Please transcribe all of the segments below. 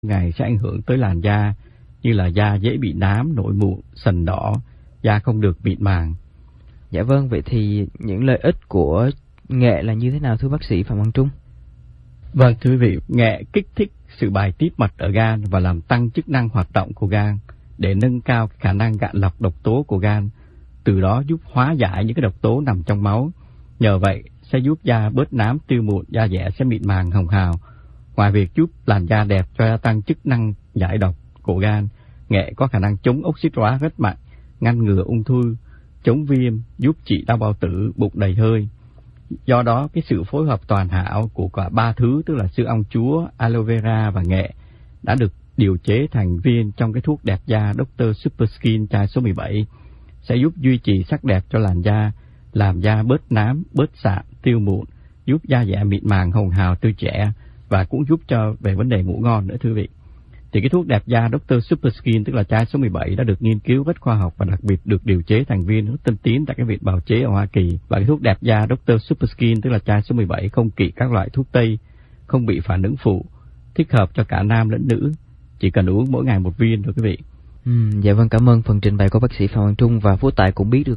ngày sẽ ảnh hưởng tới làn da, như là da dễ bị nám, nổi mụn, sần đỏ, da không được mịn màng. Dạ vâng, vậy thì những lợi ích của nghệ là như thế nào thưa bác sĩ Phạm Hoàng Trung? Vâng, thưa quý vị, nghệ kích thích sự bài tiết mật ở gan và làm tăng chức năng hoạt động của gan để nâng cao khả năng gạn lọc độc tố của gan, từ đó giúp hóa giải những cái độc tố nằm trong máu. Nhờ vậy sẽ giúp da bớt nám tiêu mụn, da dẻ sẽ mịn màng hồng hào. Ngoài việc giúp làn da đẹp cho gia tăng chức năng giải độc của gan, nghệ có khả năng chống oxit hóa rất mạnh, ngăn ngừa ung thư, chống viêm, giúp trị đau bao tử, bụng đầy hơi. Do đó cái sự phối hợp toàn hảo của cả ba thứ, tức là sữa ong chúa, aloe vera và nghệ, đã được điều chế thành viên trong cái thuốc đẹp da Dr. Super Skin chai số 17, sẽ giúp duy trì sắc đẹp cho làn da, làm da bớt nám, bớt sạm, tiêu mụn, giúp da dẻ mịn màng hồng hào tươi trẻ, và cũng giúp cho về vấn đề ngủ ngon nữa thưa quý vị. Thì cái thuốc đẹp da Dr. Super Skin, tức là chai số 17, đã được nghiên cứu rất khoa học và đặc biệt được điều chế thành viên rất tân tiến tại cái viện bào chế ở Hoa Kỳ. Và cái thuốc đẹp da Dr. Super Skin, tức là chai số 17, không kỵ các loại thuốc tây, không bị phản ứng phụ, thích hợp cho cả nam lẫn nữ, chỉ cần uống mỗi ngày một viên thôi quý vị. Dạ vâng, cảm ơn phần trình bày của bác sĩ Phạm Hoàng Trung. Và Phú Tài cũng biết được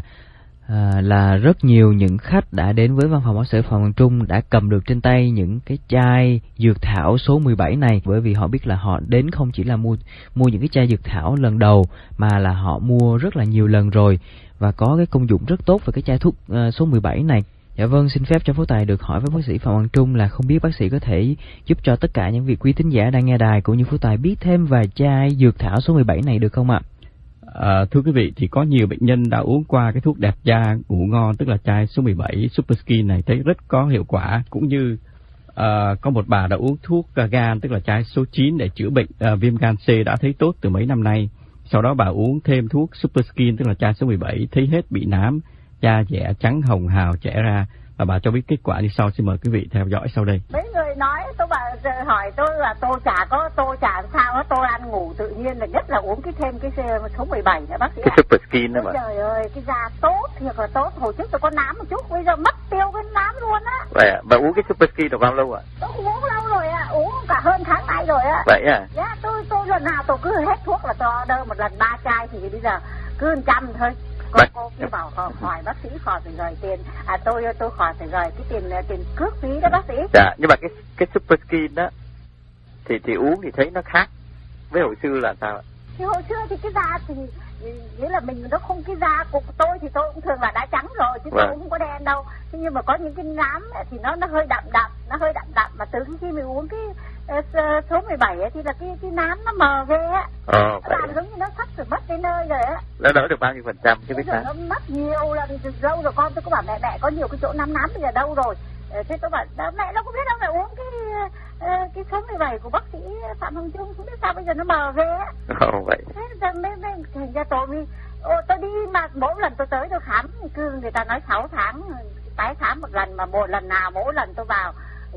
là rất nhiều những khách đã đến với văn phòng bác sĩ Phạm Hoàng Trung đã cầm được trên tay những cái chai dược thảo số 17 này, bởi vì họ biết là họ đến không chỉ là mua những cái chai dược thảo lần đầu, mà là họ mua rất là nhiều lần rồi và có cái công dụng rất tốt về cái chai thuốc số 17 này. Dạ vâng, xin phép cho Phú Tài được hỏi với bác sĩ Phạm Hoàng Trung là không biết bác sĩ có thể giúp cho tất cả những vị quý thính giả đang nghe đài cũng như Phú Tài biết thêm về chai dược thảo số 17 này được không ạ? Thưa quý vị, thì có nhiều bệnh nhân đã uống qua cái thuốc đẹp da ngủ ngon, tức là chai số 17 Super Skin này, thấy rất có hiệu quả. Cũng như có một bà đã uống thuốc gan, tức là chai số 9 để chữa bệnh viêm gan C, đã thấy tốt từ mấy năm nay. Sau đó bà uống thêm thuốc Super Skin, tức là chai số 17, thấy hết bị nám, da dẻ trắng hồng hào trẻ ra, và bà cho biết kết quả như sau. Xin mời quý vị theo dõi sau đây. Mấy người nói hỏi tôi là tôi chả sao hết, tôi ăn ngủ tự nhiên, là nhất là uống thêm cái số 17 này bác sĩ. Cái Super Skin đó mà. Trời ơi, cái da tốt thiệt là tốt. Hồi trước tôi có nám một chút, bây giờ mất tiêu cái nám luôn á. Vậy à? Bà uống cái Super Skin được bao lâu ạ? Tôi uống lâu rồi ạ, uống cả hơn tháng nay rồi ạ. Vậy à? Dạ, tôi lần nào tôi cứ hết thuốc là tôi order một lần 3 chai, thì bây giờ cứ 100 thôi. Cô cứ bảo hỏi bác sĩ khỏi phải rời tiền, tôi khỏi phải rời cái tiền cước phí đó bác sĩ. Dạ, nhưng mà cái Super Skin đó thì uống thì thấy nó khác với hồi xưa là sao ạ? Thì hồi xưa thì cái da thì nghĩa là mình nó không, cái da của tôi thì tôi cũng thường là đã trắng rồi chứ tôi cũng không có đen đâu. Thế nhưng mà có những cái nám thì nó hơi đậm, mà từ khi mình uống cái số 17 ấy, thì là cái nám nó mờ ghê á. Nó làm giống như nó sắp sửa mất đến nơi rồi á. Nó đỡ được bao nhiêu % chứ biết sao? Nó mất nhiều lần từ lâu rồi. Con tôi có bảo mẹ có nhiều cái chỗ nám bây giờ đâu rồi. Thế tôi bảo mẹ nó không biết đâu, mẹ uống cái số 17 của bác sĩ Phạm Hoàng Trung, không biết sao bây giờ nó mờ ghê á. Vậy. Thế thành ra tôi đi mà mỗi lần tôi tới tôi khám, cứ người ta nói 6 tháng tái khám một lần, mà một lần nào mỗi lần tôi vào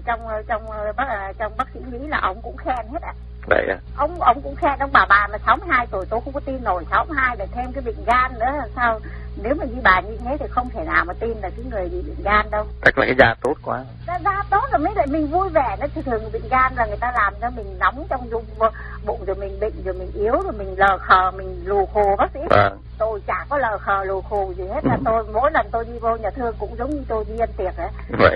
trong bác sĩ Lý là ông cũng khen hết ạ. Vậy à? Ông cũng khen, ông bảo bà mà 62 tuổi tôi không có tin nổi, 62 lại thêm cái bệnh gan nữa, sao nếu mà như bà như thế thì không thể nào mà tin là cái người bị bệnh gan đâu. Chắc là cái da tốt quá. Da tốt rồi mới lại mình vui vẻ. Nó thường bệnh gan là người ta làm cho mình nóng trong bụng, rồi mình bệnh, rồi mình yếu, rồi mình lờ khờ, mình lù khù bác sĩ. Tôi chả có lờ khờ lù khù gì hết, là tôi mỗi lần tôi đi vô nhà thương cũng giống như tôi đi ăn tiệc ấy. Vậy.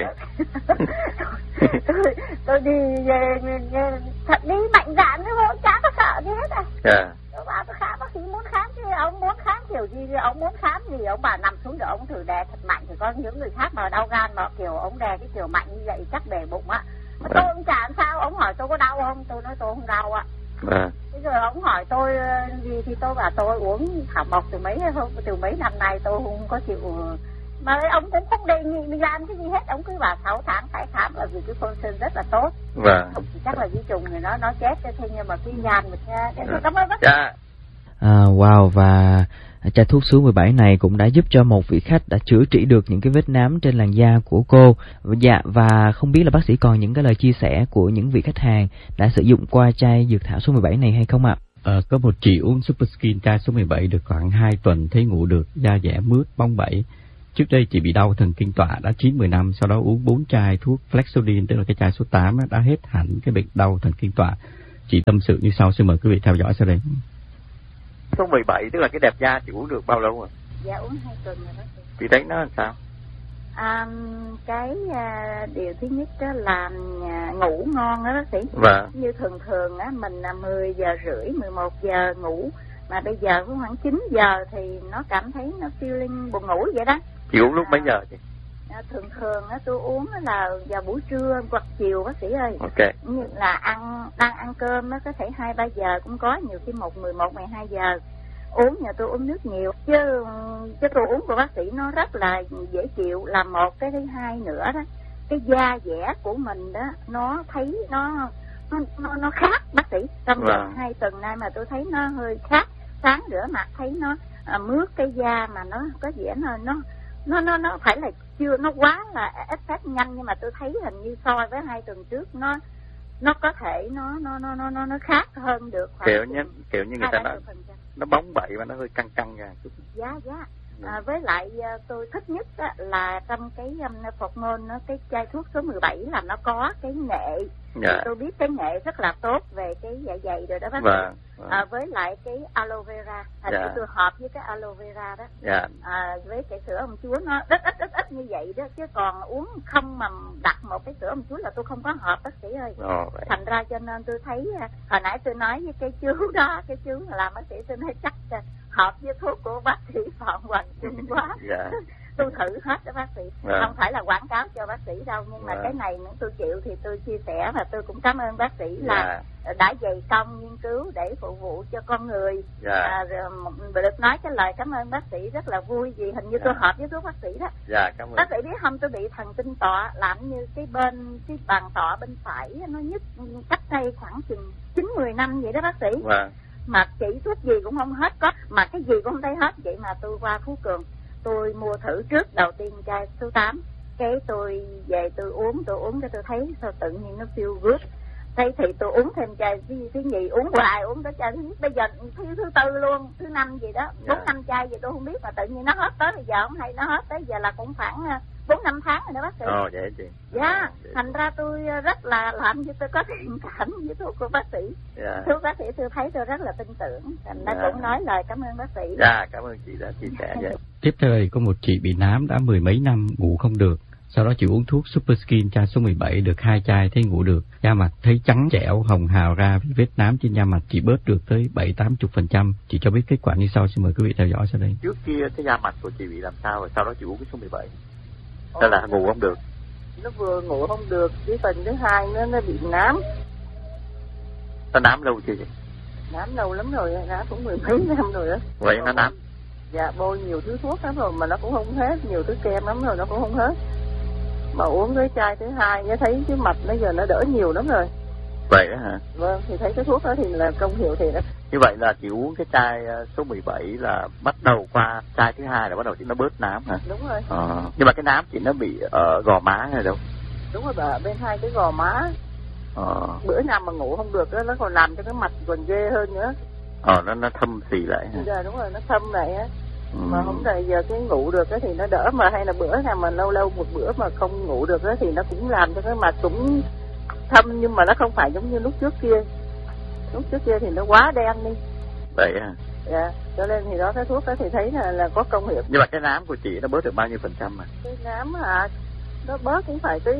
tôi đi thật đi mạnh dạn chứ không, chả có sợ gì hết à. Tôi bảo tôi khám, bác sĩ muốn khám chứ ông muốn khám kiểu gì, ông muốn khám gì ông bảo nằm xuống rồi ông thử đè thật mạnh, thì có những người khác mà đau gan mà kiểu ông đè cái kiểu mạnh như vậy chắc để bụng á. Tôi cũng chả làm sao. Ông hỏi tôi có đau không, tôi nói tôi không đau ạ. Bây giờ ông hỏi tôi gì thì tôi bảo tôi uống thảo mộc từ mấy năm nay tôi không có chịu. Mà ông cũng không đề nghị mình làm cái gì hết, ông cứ bảo 6 tháng tái khám, là vì cái phân sinh rất là tốt. Chắc là di trùng thì nó chết, thế nhưng mà cái gan mình nha. Cảm ơn bác. Wow, và chai thuốc số 17 này cũng đã giúp cho một vị khách đã chữa trị được những cái vết nám trên làn da của cô. Dạ, và không biết là bác sĩ còn những cái lời chia sẻ của những vị khách hàng đã sử dụng qua chai dược thảo số 17 này hay không ạ? Có một chị uống Super Skin chai số 17 được khoảng 2 tuần thấy ngủ được, da dẻ mướt, bong bẩy. Trước đây chị bị đau thần kinh tọa đã 9-10 năm, sau đó uống 4 chai thuốc Flexodin, tức là cái chai số 8 đã hết hẳn cái bệnh đau thần kinh tọa. chị tâm sự như sau, xin mời quý vị theo dõi sau đây. Số 17 tức là cái đẹp da chị uống được bao lâu rồi? Dạ uống 2 tuần rồi đó chị. Chị thấy nó làm sao? Cái điều thứ nhất đó là ngủ ngon đó bác sĩ. Vâng. Như thường á mình 10 giờ rưỡi 11 giờ ngủ, mà bây giờ khoảng 9 giờ thì nó cảm thấy nó feeling buồn ngủ vậy đó. Chị uống lúc mấy giờ chị? Thường á tôi uống là vào buổi trưa hoặc chiều bác sĩ ơi. Ok. Như là đang ăn cơm nó có thể 2-3 giờ cũng có, nhiều khi 11-12 giờ. Uống nhà tôi uống nước nhiều chứ tôi uống của bác sĩ nó rất là dễ chịu là một. Cái thứ hai nữa đó, cái da dẻ của mình đó nó thấy nó khác bác sĩ. Trong vòng 2 tuần nay mà tôi thấy nó hơi khác. Sáng rửa mặt thấy nó mướt cái da mà nó có vẻ nó phải là chưa nó quá là effect nhanh, nhưng mà tôi thấy hình như so với 2 tuần trước nó có thể nó khác hơn được kiểu như người ta nói nó bóng bẩy và nó hơi căng ra chút. Dạ. Với lại tôi thích nhất là trong cái phột môn cái chai thuốc số 17 là nó có cái nghệ. Dạ. Tôi biết cái nghệ rất là tốt về cái dạ dày rồi đó bác sĩ. Với lại cái aloe vera, dạ. Tôi hợp với cái aloe vera đó. Dạ. Với cái sữa ông chúa nó ít như vậy đó, chứ còn uống không mà đặt một cái sữa ông chúa là tôi không có hợp bác sĩ ơi. Thành ra cho nên tôi thấy hồi nãy tôi nói với cái chú đó, cái chú làm bác sĩ tôi nói chắc hợp với thuốc của bác sĩ Phạm Hoàng Trung quá. Dạ. Tôi thử hết đó bác sĩ. Không phải là quảng cáo cho bác sĩ đâu, nhưng mà cái này nếu tôi chịu thì tôi chia sẻ, và tôi cũng cảm ơn bác sĩ là đã dày công nghiên cứu để phục vụ cho con người. Được nói cái lời cảm ơn bác sĩ rất là vui, vì hình như tôi hợp với thuốc bác sĩ đó. Cảm ơn. Bác sĩ biết không, tôi bị thần kinh tọa, làm như cái bàn tọa bên phải nó nhức cách đây khoảng chừng 9-10 năm vậy đó bác sĩ. Mà chỉ thuốc gì cũng không hết, có mà cái gì cũng không thấy hết. Vậy mà tôi qua Phú Cường, tôi mua thử trước đầu tiên chai số 8, cái tôi về tôi uống cái tôi thấy sao tự nhiên nó feel good. Thế thì tôi uống thêm chai thứ nhì, uống hoài uống tới chai bây giờ thứ 4 luôn, thứ 5 gì đó, 4-5 chai gì tôi không biết, mà tự nhiên nó hết tới bây giờ không hay, nó hết tới giờ là cũng khoảng 4-5 tháng rồi đó bác sĩ. Vậy chị. Dạ, thành ra tôi rất là làm như tôi có thiện cảm với thuốc của bác sĩ. Thuốc bác sĩ tôi thấy tôi rất là tin tưởng, thành ra cũng nói lời cảm ơn bác sĩ. Cảm ơn chị đã chia sẻ vậy. Tiếp theo đây có một chị bị nám đã 10 mấy năm ngủ không được. Sau đó chị uống thuốc Super Skin chai số 17 được 2 chai thấy ngủ được. Da mặt thấy trắng trẻo, hồng hào ra vì vết nám trên da mặt chị bớt được tới 70-80%. Chị cho biết kết quả như sau, xin mời quý vị theo dõi sau đây. Trước kia cái da mặt của chị bị làm sao rồi sau đó chị uống cái số 17? Đó là ngủ không được. Nó vừa ngủ không được, cái phần thứ hai nó bị nám. Nó nám lâu chưa chị? Nám lâu lắm rồi, nám cũng 10 mấy năm rồi đó. Vậy nó nám? Dạ, bôi nhiều thứ thuốc lắm rồi mà nó cũng không hết, nhiều thứ kem lắm rồi nó cũng không hết. Mà uống cái chai thứ hai thấy cái mặt nó giờ nó đỡ nhiều lắm rồi. Vậy đó hả? Vâng, thì thấy cái thuốc đó thì là công hiệu thì đó. Như vậy là chị uống cái chai số 17 là bắt đầu qua chai thứ hai là bắt đầu chị nó bớt nám hả? Đúng rồi. Nhưng mà cái nám chị nó bị ở gò má hay đâu? Đúng rồi, ở bên hai cái gò má. Bữa nào mà ngủ không được đó, nó còn làm cho cái mặt còn ghê hơn nữa. Nó thâm xì lại hả? Dạ đúng rồi, nó thâm lại á. Mà không phải giờ cái ngủ được đó thì nó đỡ, mà hay là bữa nào mà lâu một bữa mà không ngủ được đó thì nó cũng làm cho cái mặt cũng thâm, nhưng mà nó không phải giống như lúc trước kia. Lúc trước kia thì nó quá đen đi. Vậy à? Dạ, cho nên thì đó cái thuốc đó thì thấy là có công hiệu. Nhưng mà cái nám của chị nó bớt được bao nhiêu %? Cái nám hả? Nó bớt cũng phải tới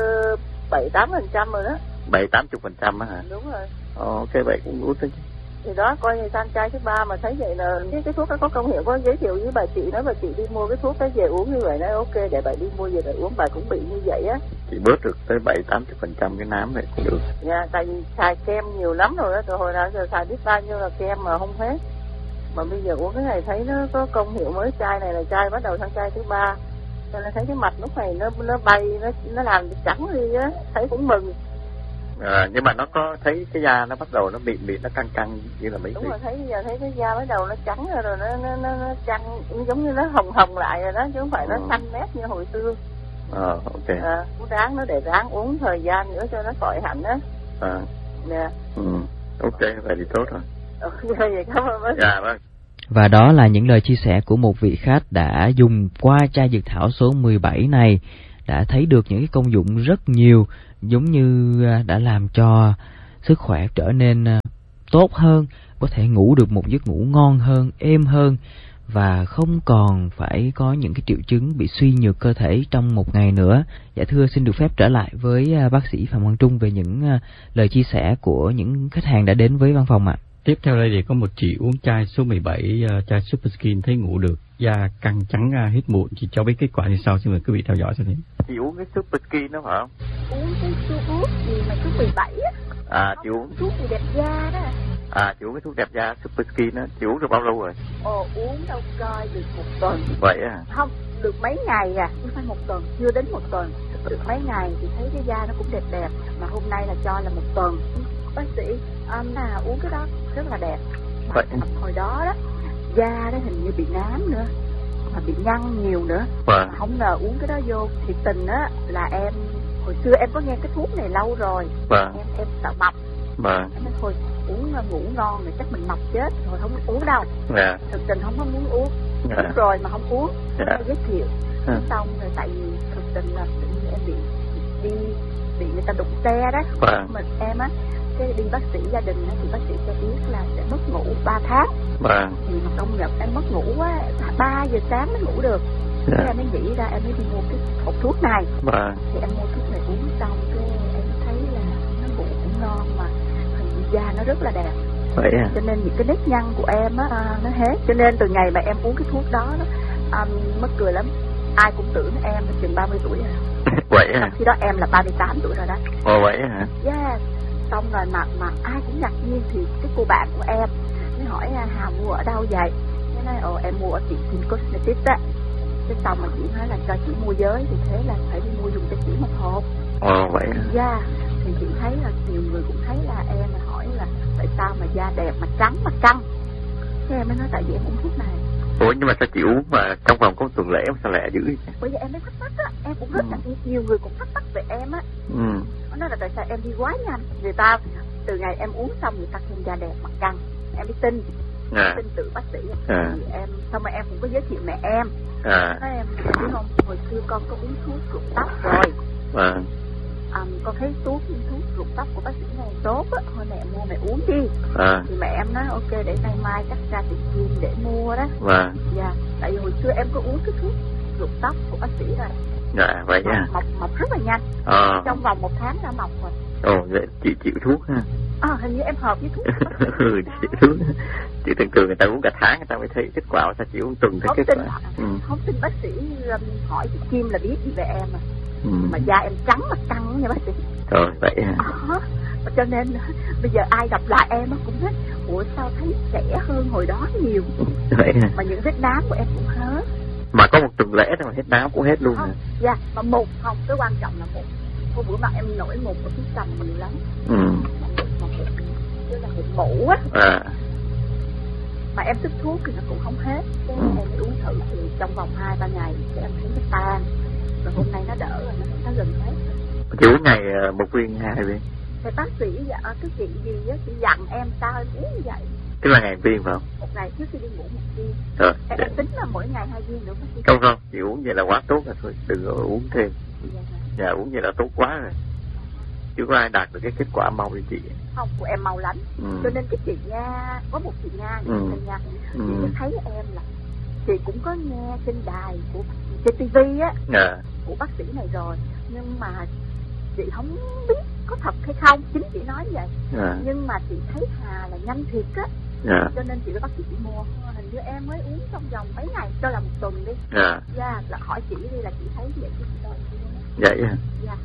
7-8% rồi đó. 7-80% á hả? Đúng rồi. Ok, vậy cũng tốt đấy. Thì đó, coi như sang chai thứ 3 mà thấy vậy là cái thuốc đó có công hiệu, có giới thiệu với bà chị, nói bà chị đi mua cái thuốc đó về uống như vậy, nói ok để bà đi mua về bà uống, bà cũng bị như vậy á. Chị bớt được tới 7-80% cái nám này cũng được. Dạ, tại vì xài kem nhiều lắm rồi đó, từ hồi nào giờ xài biết bao nhiêu là kem mà không hết. Mà bây giờ uống cái này thấy nó có công hiệu, mới chai này là chai bắt đầu sang chai thứ 3. Cho nên thấy cái mặt lúc này nó bay, nó làm trắng đi á, thấy cũng mừng. Nhưng mà nó có thấy cái da nó bắt đầu nó mịn nó căng như là mấy. Đúng rồi, thấy bây giờ thấy cái da bắt đầu nó trắng rồi nó trắng giống như nó hồng lại rồi đó, chứ không phải nó xanh nét như hồi xưa. Ok. Cũng ráng nó để ráng uống thời gian nữa cho nó khỏi hẳn á. Nè. Ok, vậy thì tốt rồi. Vậy cảm ơn bác. Dạ vâng. Và đó là những lời chia sẻ của một vị khách đã dùng qua chai dược thảo số 17 này, đã thấy được những cái công dụng rất nhiều, giống như đã làm cho sức khỏe trở nên tốt hơn, có thể ngủ được một giấc ngủ ngon hơn, êm hơn và không còn phải có những cái triệu chứng bị suy nhược cơ thể trong một ngày nữa. Dạ thưa, xin được phép trở lại với bác sĩ Phạm Quang Trung về những lời chia sẻ của những khách hàng đã đến với văn phòng ạ. Tiếp theo đây thì có một chị uống chai số 17, chai Super Skin thấy ngủ được, da căng trắng hết mụn. Chị cho biết kết quả như sau, xin mời quý vị theo dõi xem thế. Chị uống cái Super Skin đó phải không? Uống cái thuốc gì mà số 17 á. Chị uống thuốc gì đẹp da đó. Chị uống cái thuốc đẹp da Super Skin á, chị uống được bao lâu rồi? Uống đâu coi được 1 tuần. Vậy à? Không, được mấy ngày à, không phải 1 tuần, chưa đến 1 tuần. Được mấy ngày thì thấy cái da nó cũng đẹp đẹp, mà hôm nay là cho là 1 tuần. Bác sĩ, uống cái đó rất là đẹp. Vậy hồi đó đó, da đó hình như bị nám nữa, mà bị nhăn nhiều nữa. Mà không ngờ uống cái đó vô, thiệt tình á là em hồi xưa em có nghe cái thuốc này lâu rồi. Em sợ mập. Em nói thôi uống ngủ ngon rồi chắc mình mập chết rồi, không uống đâu. Thực tình không có muốn uống. Uống rồi mà không uống. Giới thiệu. Xong rồi tại vì thực tình là tự nhiên em bị người ta đụng xe đó. Mình em á, cái đi bác sĩ gia đình thì bác sĩ cho biết là sẽ mất ngủ 3 tháng. Thì mà công nhận em mất ngủ quá, 3 giờ sáng mới ngủ được. Thế em mới nghĩ ra, em mới đi mua cái hộp thuốc này. Thì em mua thuốc này uống xong cái em thấy là nó ngủ cũng ngon, mà hình như da nó rất là đẹp. Vậy à? Cho nên những cái nếp nhăn của em á nó hết. Cho nên từ ngày mà em uống cái thuốc đó mắc cười lắm, ai cũng tưởng em chừng 30 tuổi rồi. Vậy à? Khi đó em là 38 tuổi rồi đó. Vậy hả? Yeah. Xong rồi mà ai cũng ngạc nhiên, thì cái cô bạn của em mới hỏi Hà mua ở đâu vậy? Nó nói em mua ở tiệm Kim Cosmetics á. Cái xong mà chị nói là cho chị mua giới, thì thế là phải đi mua dùng cho chị một hộp. Vậy à? Yeah. Thì chị thấy là nhiều người cũng thấy là em hỏi là tại sao mà da đẹp mà trắng mà căng. Thế em mới nói tại vì em uống thuốc này. Nhưng mà sao chị uống mà trong vòng có tuần lễ mà sao lẹ dữ vậy? Bởi vì em mới thắc mắc á, em cũng rất là nhiều người cũng thắc mắc về em á. Nó nói là tại sao em đi quá nhanh. Người ta từ ngày em uống xong người ta khen da đẹp mặt căng. Em mới tin. Tin tự bác sĩ. Thì em xong rồi em cũng có giới thiệu mẹ em. Nói em biết không, hồi xưa con có uống thuốc rụng tóc rồi. Con thấy thuốc rụng tóc của bác sĩ này tốt á, thôi mẹ mua mẹ uống đi. Thì mẹ em nói ok, để nay mai cắt ra tiền kim để mua đó. Dạ, tại vì hồi xưa em có uống cái thuốc rụng tóc của bác sĩ rồi. Dạ, vậy nha. Mọc rất là nhanh. Trong vòng 1 tháng đã mọc rồi. Vậy chị chịu thuốc ha? Hình như em hợp với thuốc. Chịu thuốc. Chị thường thường người ta uống cả tháng người ta mới thấy kết quả, sao chị uống tuần thấy kết quả? Không tin bác sĩ hỏi chị Kim là biết gì về em à. Mà da em trắng mà căng nha bác sĩ. Vậy hả? Cho nên bây giờ ai gặp lại em cũng nói ủa sao thấy trẻ hơn hồi đó nhiều. Vậy hả? Mà những vết nám của em cũng hết. Mà có một tuần lễ thôi mà hết nám cũng hết luôn hả? Dạ, mà mụn không, cái quan trọng là mụn. Hôm bữa mà em nổi mụn ở phía cầm nhiều lắm. Chứ là mụn mũ á. Mà em thích thuốc thì nó cũng không hết. Cái em uống thử thì trong vòng 2-3 ngày cái em thấy nó tan. Rồi hôm nay nó đỡ rồi, nó gần hết. Chị uống ngày 1 viên 2 viên? Thì bác sĩ cái chuyện gì á, chị dặn em sao em uống như vậy. Tức là ngày viên phải không? Một ngày trước khi đi ngủ 1 viên. Em tính là mỗi ngày 2 viên nữa bác sĩ. Không, chị uống vậy là quá tốt rồi, thôi đừng uống thêm. Dạ, uống vậy là tốt quá rồi. Chứ có ai đạt được cái kết quả mau như chị? Không, của em mau lắm. Cho nên cái chị Nga, có một chị Nga nha, chị thấy em là chị cũng có nghe trên đài của trên TV á, của bác sĩ này rồi, nhưng mà chị không biết có thật hay không, chính chị nói vậy. Nhưng mà chị thấy Hà là nhanh thiệt á. Cho nên chị với bác sĩ chị mua. Hình như em mới uống trong vòng mấy ngày, cho là 1 tuần đi. Là hỏi chị đi là chị thấy vậy chứ chị vậy hả? Dạ.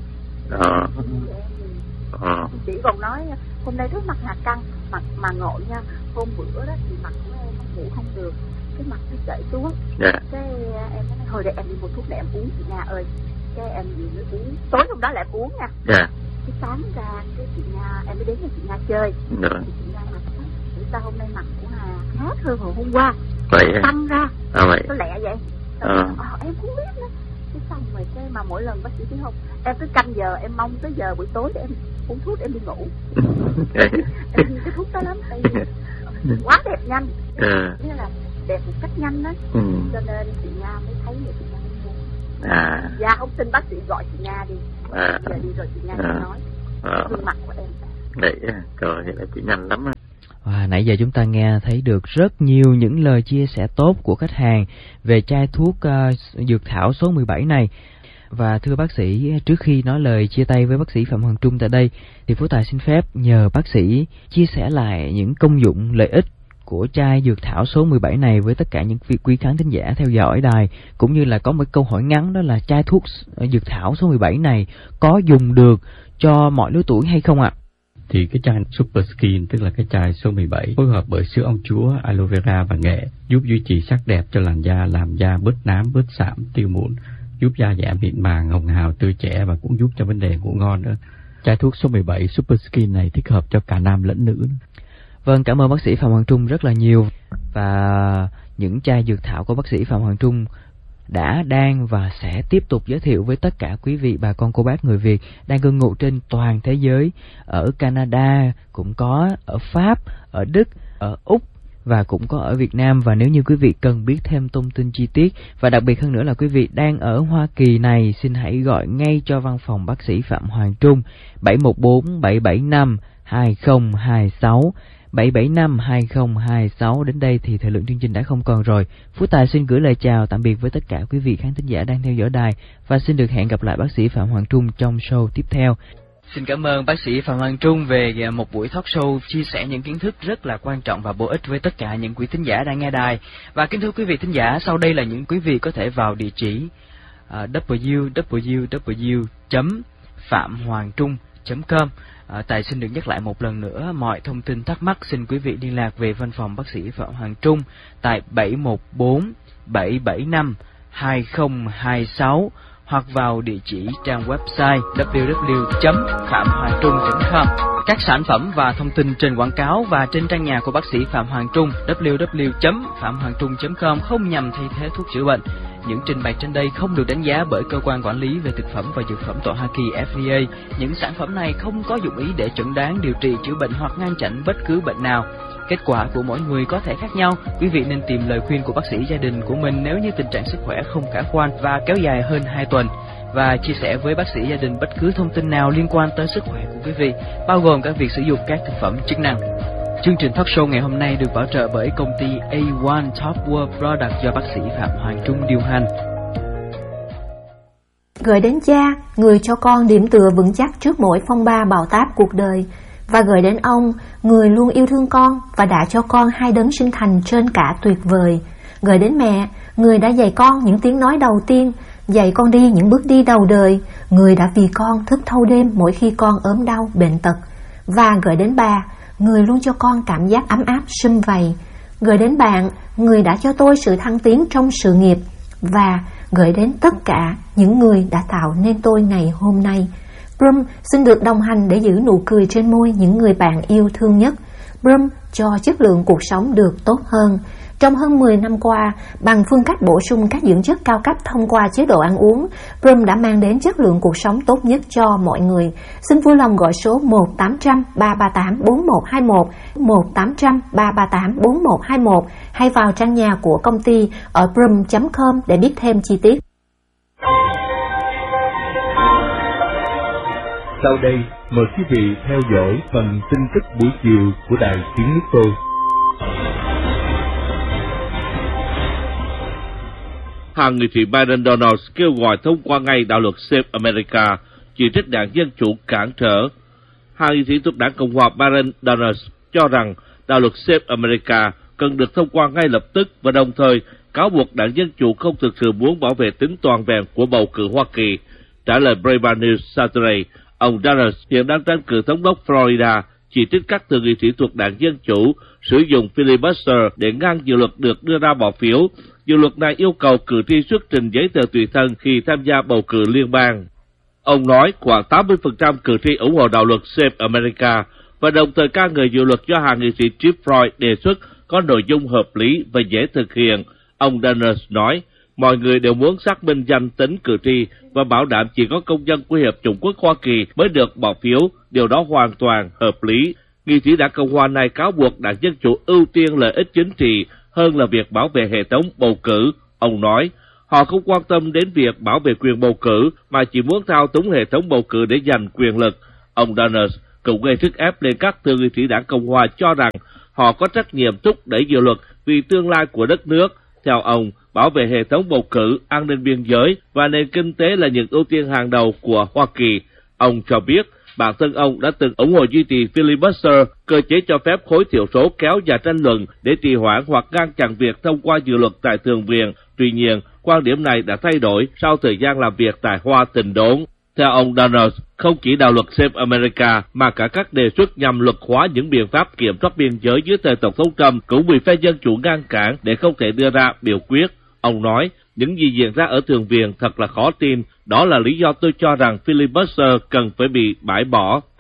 Chị còn nói hôm nay rất mặt Hà căng, mặt mà ngộ nha. Hôm bữa đó thì mặt của em ngủ không được, cái mặt nó chảy xuống. Cái em nói thôi để em đi mua thuốc để em uống chị Nga ơi. Cái em vừa mới uống, tối hôm đó lại em uống nha. Cái sáng ra cái chị Nga em mới đến nhà chị Nga chơi. Thì chị Nga mặt sao hôm nay mặt của Hà khác hơn hồi hôm qua. Vậy tăng ra. Vậy. Nó lẹ vậy. Em không biết nữa. Cái xong rồi cái mà mỗi lần bác sĩ biết không, em cứ canh giờ em mong tới giờ buổi tối để em uống thuốc để em đi ngủ. Em yêu cái thuốc đó lắm, tại vì quá đẹp nhanh. Nghĩa là đẹp một cách nhanh đó. Cho nên chị Nga mới thấy vậy, chị Nga mới mua. Dạ không tin bác sĩ gọi chị Nga đi. Giờ đi rồi chị Nga sẽ nói gương mặt của em. Đấy, trời vậy là chị nhanh lắm á. Nãy giờ chúng ta nghe thấy được rất nhiều những lời chia sẻ tốt của khách hàng về chai thuốc dược thảo số 17 này. Và thưa bác sĩ, trước khi nói lời chia tay với bác sĩ Phạm Hoàng Trung tại đây, thì Phú Tài xin phép nhờ bác sĩ chia sẻ lại những công dụng, lợi ích của chai dược thảo số 17 này với tất cả những quý khán thính giả theo dõi đài, cũng như là có một câu hỏi ngắn, đó là chai thuốc dược thảo số 17 này có dùng được cho mọi lứa tuổi hay không ạ? Thì cái chai Super Skin, tức là cái chai số 17, phối hợp bởi sữa ong chúa, aloe vera và nghệ, giúp duy trì sắc đẹp cho làn da, làm da bớt nám, bớt sạm, tiêu mụn, giúp da giảm mịn màng, hồng hào, tươi trẻ và cũng giúp cho vấn đề ngủ ngon nữa. Chai thuốc số 17 Super Skin này thích hợp cho cả nam lẫn nữ. Vâng, cảm ơn bác sĩ Phạm Hoàng Trung rất là nhiều. Và những chai dược thảo của bác sĩ Phạm Hoàng Trung đã, đang và sẽ tiếp tục giới thiệu với tất cả quý vị bà con cô bác người Việt đang cư ngụ trên toàn thế giới. Ở Canada cũng có, ở Pháp, ở Đức, ở Úc và cũng có ở Việt Nam. Và nếu như quý vị cần biết thêm thông tin chi tiết, và đặc biệt hơn nữa là quý vị đang ở Hoa Kỳ này, xin hãy gọi ngay cho văn phòng bác sĩ Phạm Hoàng Trung 714 775 2026 775 2026. Đến đây thì thời lượng chương trình đã không còn rồi. Phú Tài xin gửi lời chào tạm biệt với tất cả quý vị khán thính giả đang theo dõi đài, và xin được hẹn gặp lại bác sĩ Phạm Hoàng Trung trong show tiếp theo. Xin cảm ơn bác sĩ Phạm Hoàng Trung về một buổi talk show chia sẻ những kiến thức rất là quan trọng và bổ ích với tất cả những quý thính giả đang nghe đài. Và kính thưa quý vị thính giả, sau đây là những quý vị có thể vào địa chỉ www.phạm-hoàng-trung.com. Tài xin được nhắc lại một lần nữa, mọi thông tin thắc mắc xin quý vị liên lạc về văn phòng bác sĩ Phạm Hoàng Trung tại 714 775 2026 hoặc vào địa chỉ trang website www.phạm-hoàng-trung.com. Các sản phẩm và thông tin trên quảng cáo và trên trang nhà của bác sĩ Phạm Hoàng Trung www.phạm-hoàng-trung.com không nhằm thay thế thuốc chữa bệnh. Những trình bày trên đây không được đánh giá bởi cơ quan quản lý về thực phẩm và dược phẩm tại Hoa Kỳ FDA. Những sản phẩm này không có dụng ý để chẩn đoán, điều trị, chữa bệnh hoặc ngăn chặn bất cứ bệnh nào. Kết quả của mỗi người có thể khác nhau. Quý vị nên tìm lời khuyên của bác sĩ gia đình của mình nếu như tình trạng sức khỏe không khả quan và kéo dài hơn 2 tuần. Và chia sẻ với bác sĩ gia đình bất cứ thông tin nào liên quan tới sức khỏe của quý vị, bao gồm cả việc sử dụng các thực phẩm chức năng. Chương trình talk show ngày hôm nay được bảo trợ bởi công ty A1 Top World Product do bác sĩ Phạm Hoàng Trung điều hành. Gửi đến cha, người cho con điểm tựa vững chắc trước mỗi phong ba bão táp cuộc đời. Và gửi đến ông, người luôn yêu thương con và đã cho con hai đấng sinh thành trên cả tuyệt vời. Gửi đến mẹ, người đã dạy con những tiếng nói đầu tiên, dạy con đi những bước đi đầu đời, người đã vì con thức thâu đêm mỗi khi con ốm đau, bệnh tật. Và gửi đến bà, người luôn cho con cảm giác ấm áp, sum vầy. Gửi đến bạn, người đã cho tôi sự thăng tiến trong sự nghiệp. Và gửi đến tất cả những người đã tạo nên tôi ngày hôm nay. Brum xin được đồng hành để giữ nụ cười trên môi những người bạn yêu thương nhất. Brum cho chất lượng cuộc sống được tốt hơn. Trong hơn 10 năm qua, bằng phương cách bổ sung các dưỡng chất cao cấp thông qua chế độ ăn uống, Brum đã mang đến chất lượng cuộc sống tốt nhất cho mọi người. Xin vui lòng gọi số 1-800-338-4121, 1-800-338-4121 hay vào trang nhà của công ty ở brum.com để biết thêm chi tiết. Sau đây, mời quý vị theo dõi phần tin tức buổi chiều của Đài Tiếng Nước Tôi. Hạ nghị sĩ Biden Donald kêu gọi thông qua ngay đạo luật Save America, chỉ trích đảng Dân Chủ cản trở. Hạ nghị sĩ thuộc đảng Cộng hòa Biden Donald cho rằng đạo luật Save America cần được thông qua ngay lập tức và đồng thời cáo buộc đảng Dân Chủ không thực sự muốn bảo vệ tính toàn vẹn của bầu cử Hoa Kỳ. Trả lời Breitbart News Saturday, ông Donald hiện đang tranh cử thống đốc Florida, chỉ trích các thượng nghị sĩ thuộc đảng Dân Chủ sử dụng filibuster để ngăn dự luật được đưa ra bỏ phiếu. Dự luật này yêu cầu cử tri xuất trình giấy tờ tùy thân khi tham gia bầu cử liên bang. Ông nói khoảng 80% cử tri ủng hộ đạo luật Save America và đồng thời ca ngợi dự luật do hạ nghị sĩ Chip Roy đề xuất có nội dung hợp lý và dễ thực hiện. Ông Donald nói, mọi người đều muốn xác minh danh tính cử tri và bảo đảm chỉ có công dân của Hiệp chủng quốc Hoa Kỳ mới được bỏ phiếu, điều đó hoàn toàn hợp lý. Nghị sĩ đảng Cộng hòa này cáo buộc đảng Dân Chủ ưu tiên lợi ích chính trị hơn là việc bảo vệ hệ thống bầu cử. Ông nói, họ không quan tâm đến việc bảo vệ quyền bầu cử mà chỉ muốn thao túng hệ thống bầu cử để giành quyền lực. Ông Donald cũng gây sức ép lên các thượng nghị sĩ đảng Cộng hòa cho rằng họ có trách nhiệm thúc đẩy dự luật vì tương lai của đất nước. Theo ông, bảo vệ hệ thống bầu cử, an ninh biên giới và nền kinh tế là những ưu tiên hàng đầu của Hoa Kỳ. Ông cho biết bản thân ông đã từng ủng hộ duy trì filibuster, cơ chế cho phép khối thiểu số kéo dài tranh luận để trì hoãn hoặc ngăn chặn việc thông qua dự luật tại Thượng viện. Tuy nhiên, quan điểm này đã thay đổi sau thời gian làm việc tại Hoa Tình đốn. Theo ông Donald, không chỉ đạo luật Save America mà cả các đề xuất nhằm luật hóa những biện pháp kiểm soát biên giới dưới thời Tổng thống Trump cũng bị phe Dân Chủ ngăn cản để không thể đưa ra biểu quyết. Ông nói, những gì diễn ra ở Thượng viện thật là khó tin, đó là lý do tôi cho rằng filibuster cần phải bị bãi bỏ.